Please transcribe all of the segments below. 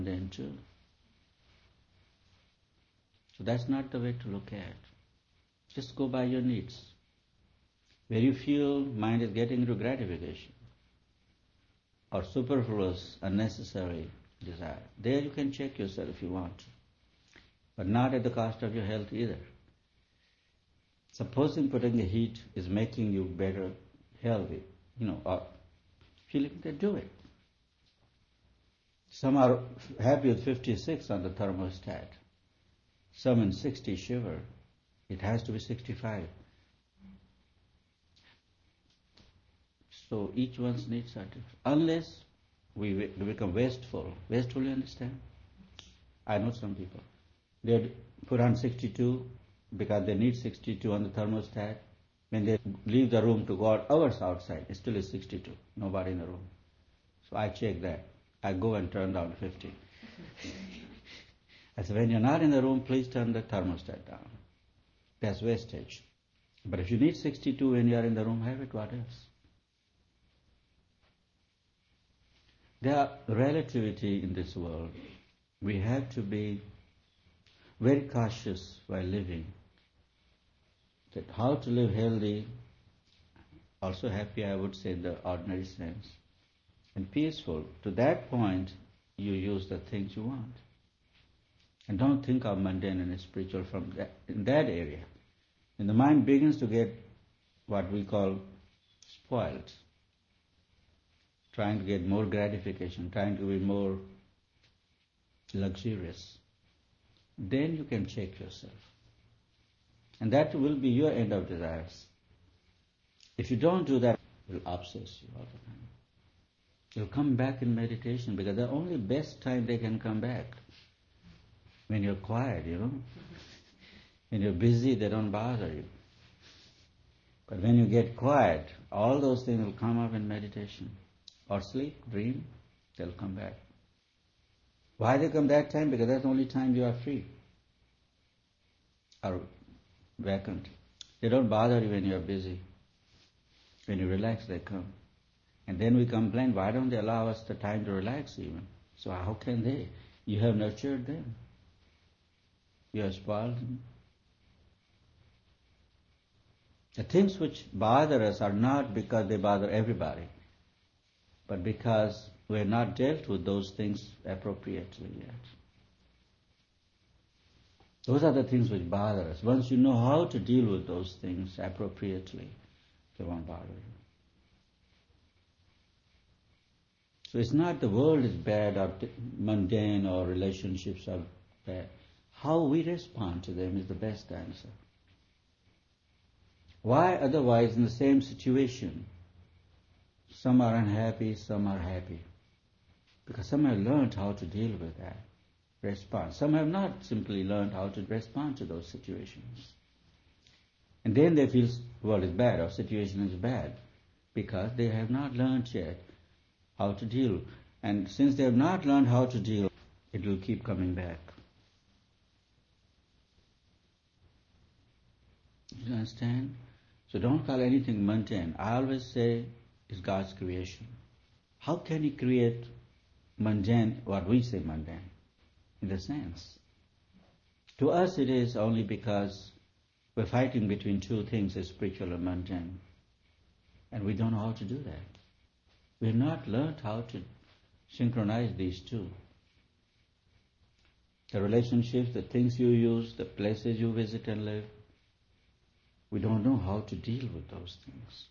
mundane too. So that's not the way to look at. Just go by your needs. Where you feel mind is getting into gratification or superfluous, unnecessary desire, there you can check yourself if you want to. But not at the cost of your health either. Supposing putting the heat is making you better, healthy, or feeling they do it. Some are happy with 56 on the thermostat. Some in 60 shiver. It has to be 65. So each one's needs are different. Unless we become wasteful. Wasteful, you understand? I know some people. They put on 62 because they need 62 on the thermostat. When they leave the room to go out hours outside, it still is 62. Nobody in the room. So I check that. I go and turn down 50. I said, when you're not in the room, please turn the thermostat down. That's wastage. But if you need 62 when you're in the room, have it, what else? There are relativity in this world. We have to be very cautious while living. That how to live healthy, also happy, I would say, in the ordinary sense, and peaceful. To that point, you use the things you want. And don't think of mundane and spiritual in that area. When the mind begins to get what we call spoiled, trying to get more gratification, trying to be more luxurious, then you can check yourself. And that will be your end of desires. If you don't do that, it will obsess you all the time. You'll come back in meditation because the only best time they can come back. When you're quiet, When you're busy, they don't bother you. But when you get quiet, all those things will come up in meditation. Or sleep, dream, they'll come back. Why they come that time? Because that's the only time you are free. Or vacant. They don't bother you when you're busy. When you relax, they come. And then we complain, why don't they allow us the time to relax even? So how can they? You have nurtured them. You have spoiled them. The things which bother us are not because they bother everybody, but because we have not dealt with those things appropriately yet. Those are the things which bother us. Once you know how to deal with those things appropriately, they won't bother you. So it's not the world is bad or mundane or relationships are bad. How we respond to them is the best answer. Why otherwise in the same situation, some are unhappy, some are happy? Because some have learned how to deal with that response. Some have not simply learned how to respond to those situations. And then they feel the world is bad or situation is bad because they have not learned yet how to deal. And since they have not learned how to deal, it will keep coming back. You understand? So don't call anything mundane. I always say it's God's creation. How can He create mundane, what we say mundane, in the sense? To us it is only because we're fighting between two things, spiritual and mundane. And we don't know how to do that. We have not learned how to synchronize these two. The relationships, the things you use, the places you visit and live, we don't know how to deal with those things.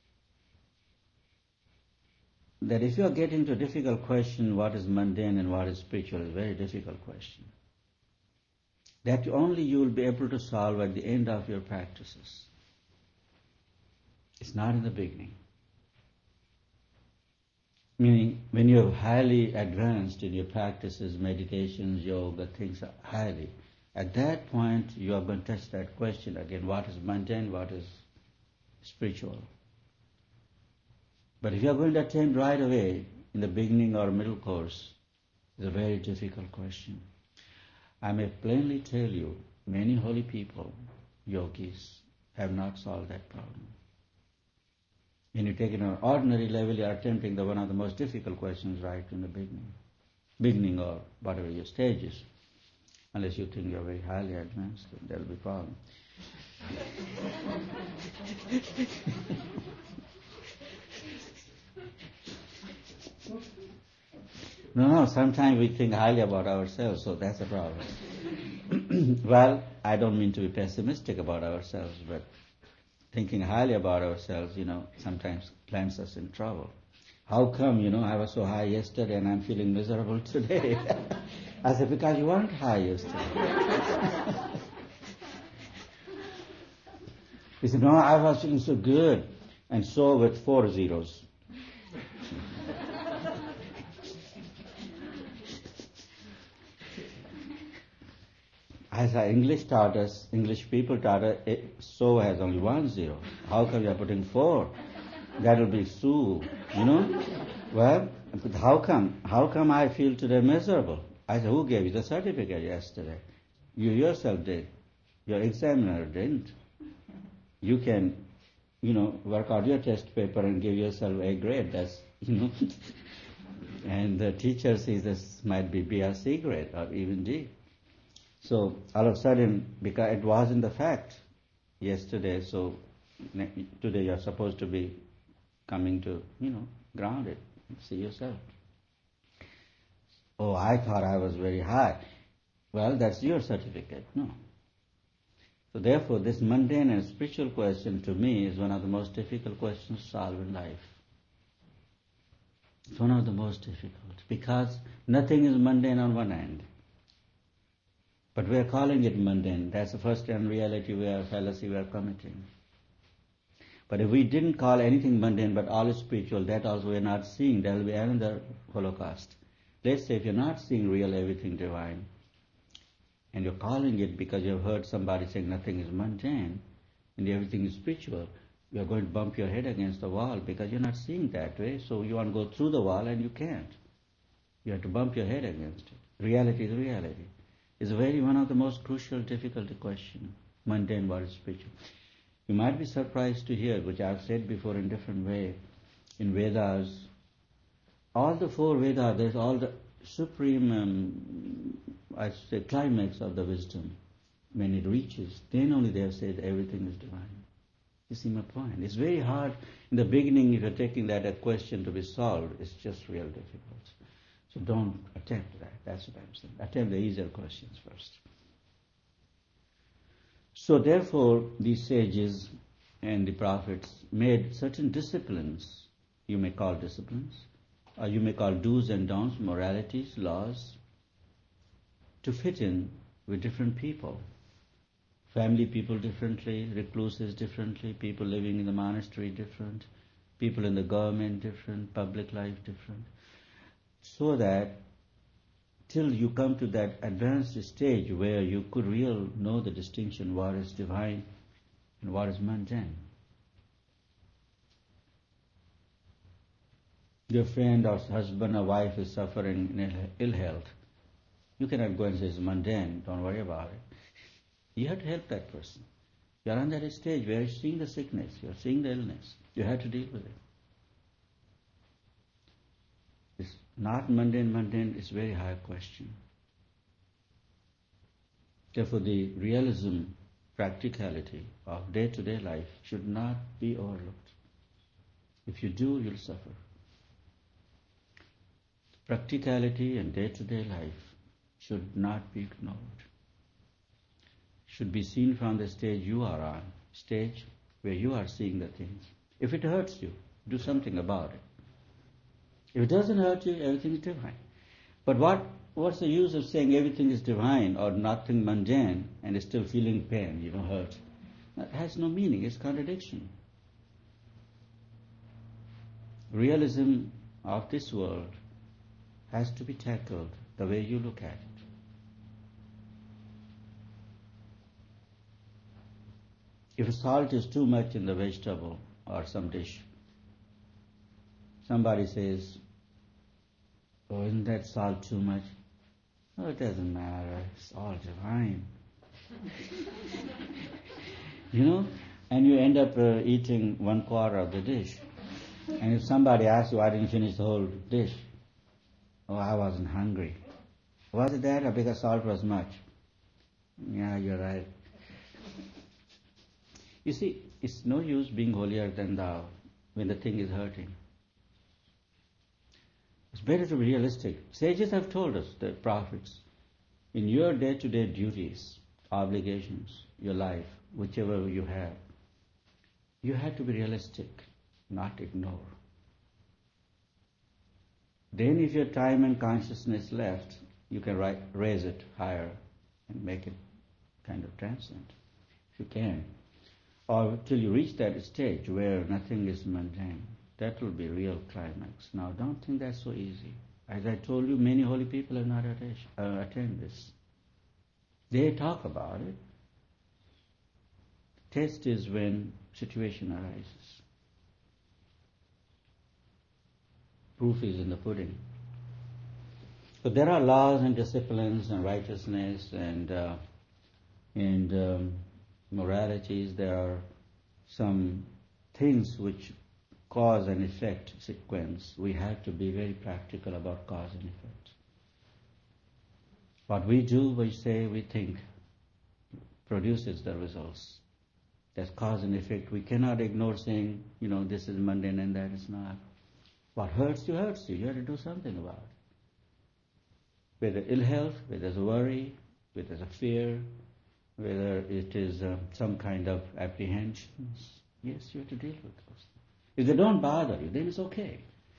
That if you are getting to a difficult question, what is mundane and what is spiritual, is a very difficult question. That only you will be able to solve at the end of your practices. It's not in the beginning. Meaning, when you're highly advanced in your practices, meditations, yoga, things are highly, at that point you are going to touch that question again, what is mundane, what is spiritual. But if you are going to attempt right away, in the beginning or middle course, it's a very difficult question. I may plainly tell you, many holy people, yogis, have not solved that problem. When you take it on an ordinary level, you are attempting one of the most difficult questions right in the beginning. beginning or whatever your stage is. Unless you think you're very highly advanced, then there'll be a problem. No, sometimes we think highly about ourselves, so that's a problem. Well, I don't mean to be pessimistic about ourselves, but thinking highly about ourselves, sometimes lands us in trouble. How come, I was so high yesterday and I'm feeling miserable today? I said, because you weren't high yesterday. He said, no, I was feeling so good. And so with 4 zeros. As our English people taught us, so has only 1 zero. How come you are putting 4? That will be so, Well, how come I feel today miserable? I said, who gave you the certificate yesterday? You yourself did. Your examiner didn't. You can, work out your test paper and give yourself A grade. That's, And the teacher says this might be B or C grade or even D. So all of a sudden, because it wasn't the fact yesterday, so today you're supposed to be coming to, grounded. See yourself. Oh, I thought I was very high. Well, that's your certificate. No. So therefore, this mundane and spiritual question to me is one of the most difficult questions to solve in life. It's one of the most difficult because nothing is mundane on one end. But we are calling it mundane. That's the first unreality fallacy we are committing. But if we didn't call anything mundane but all is spiritual, that also we are not seeing. There will be another Holocaust. Let's say if you're not seeing real everything divine, and you're calling it because you've heard somebody saying nothing is mundane and everything is spiritual, you're going to bump your head against the wall because you're not seeing that way. So you want to go through the wall and you can't. You have to bump your head against it. Reality is reality. It's one of the most crucial, difficult questions. Mundane, what is spiritual? You might be surprised to hear, which I've said before in different way, in Vedas, all the 4 Vedas, there's all the supreme, climax of the wisdom. When it reaches, then only they have said everything is divine. You see my point? It's very hard. In the beginning, if you're taking that a question to be solved, it's just real difficult. So don't attempt that. That's what I'm saying. Attempt the easier questions first. So therefore, these sages and the prophets made certain disciplines, you may call disciplines, or you may call do's and don'ts, moralities, laws, to fit in with different people. Family people differently, recluses differently, people living in the monastery different, people in the government different, public life different. So that till you come to that advanced stage where you could really know the distinction what is divine and what is mundane. Your friend or husband or wife is suffering in ill health. You cannot go and say it's mundane, don't worry about it. You have to help that person. You are on that stage where you're seeing the sickness, you're seeing the illness. You have to deal with it. It's not mundane is a very high question. Therefore, the realism, practicality of day-to-day life should not be overlooked. If you do, you'll suffer. Practicality and day-to-day life should not be ignored. Should be seen from the stage you are on, stage where you are seeing the things. If it hurts you, do something about it. If it doesn't hurt you, everything is divine. But what's the use of saying everything is divine or nothing mundane and still feeling pain, hurt? That has no meaning, it's contradiction. Realism of this world has to be tackled the way you look at it. If salt is too much in the vegetable or some dish, somebody says, oh, isn't that salt too much? Oh, it doesn't matter, it's all divine. And you end up eating 1/4 of the dish. And if somebody asks you, why didn't you finish the whole dish? Oh, I wasn't hungry. Was it that or because salt was much? Yeah, you're right. You see, it's no use being holier than thou when the thing is hurting. It's better to be realistic. Sages have told us, the prophets, in your day-to-day duties, obligations, your life, whichever you have to be realistic, not ignore. Then if your time and consciousness left, you can raise it higher and make it kind of transcend, if you can. Or till you reach that stage where nothing is mundane. That will be real climax. Now don't think that's so easy. As I told you, many holy people have not attained this. They talk about it. Test is when situation arises. Proof is in the pudding. So there are laws and disciplines and righteousness and moralities. There are some things which cause and effect sequence. We have to be very practical about cause and effect. What we do, we say, we think, produces the results. That's cause and effect. We cannot ignore saying, this is mundane and that is not. What hurts you, hurts you. You have to do something about it. Whether ill health, whether it's worry, whether it's a fear, whether it is some kind of apprehensions. Yes, you have to deal with those. If they don't bother you, then it's okay.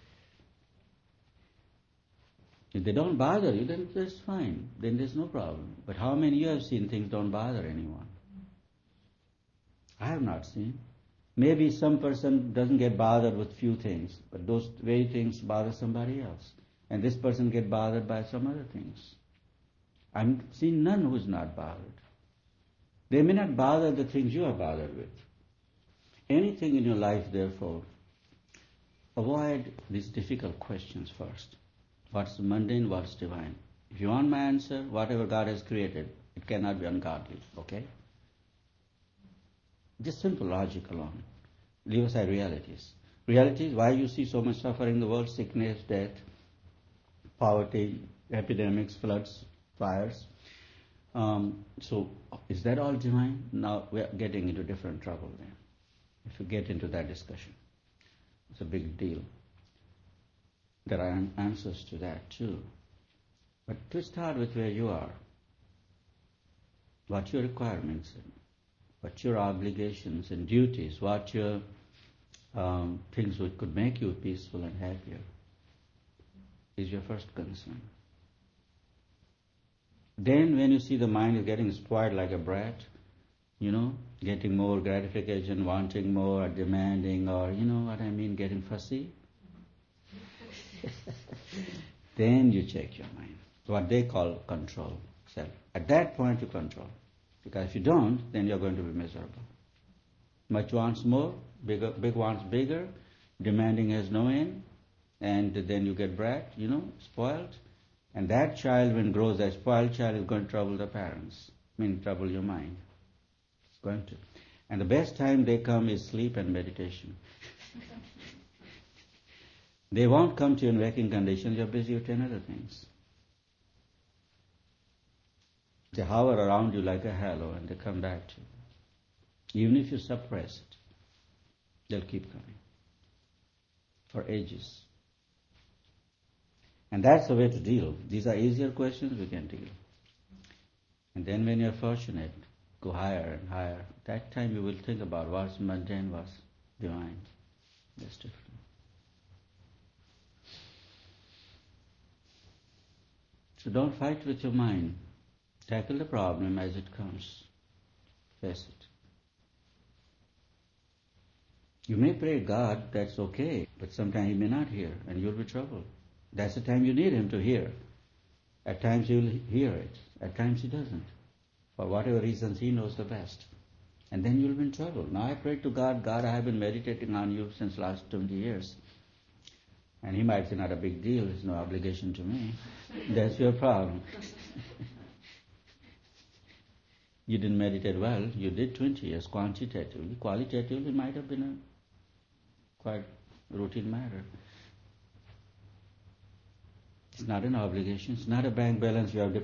If they don't bother you, then that's fine. Then there's no problem. But how many of you have seen things don't bother anyone? I have not seen. Maybe some person doesn't get bothered with few things, but those very things bother somebody else. And this person get bothered by some other things. I've seen none who's not bothered. They may not bother the things you are bothered with. Anything in your life, therefore, avoid these difficult questions first. What's mundane, what's divine? If you want my answer, whatever God has created, it cannot be ungodly, okay? Just simple logic alone. Leave aside realities. Realities, why you see so much suffering in the world, sickness, death, poverty, epidemics, floods, fires. So is that all divine? Now we are getting into different trouble there. If you get into that discussion, it's a big deal. There are answers to that too. But to start with where you are, what your requirements are, what your obligations and duties, what your things which could make you peaceful and happier, is your first concern. Then when you see the mind is getting spoiled like a brat, getting more gratification, wanting more, demanding, or getting fussy, then you check your mind. What they call control, self. At that point you control. Because if you don't, then you're going to be miserable. Much wants more, big wants bigger, demanding has no end, and then you get brat, spoiled. And that child, when grows, that spoiled child is going to trouble the parents, trouble your mind. It's going to. And the best time they come is sleep and meditation. They won't come to you in waking conditions, you're busy with 10 other things. They hover around you like a halo and they come back to you. Even if you suppress it, they'll keep coming. For ages. And that's the way to deal. These are easier questions we can deal. And then when you're fortunate, go higher and higher. That time you will think about what's mundane, what's divine. That's different. So don't fight with your mind. Tackle the problem as it comes. Face it. You may pray God, that's okay, but sometimes He may not hear, and you'll be troubled. That's the time you need Him to hear. At times He will hear it. At times He doesn't. For whatever reasons, He knows the best. And then you'll be in trouble. Now I pray to God, God, I have been meditating on you since last 20 years. And He might say, not a big deal, it's no obligation to me. That's your problem. You didn't meditate well, you did 20 years quantitatively. Qualitatively, it might have been a quite routine matter. It's not an obligation. It's not a bank balance you have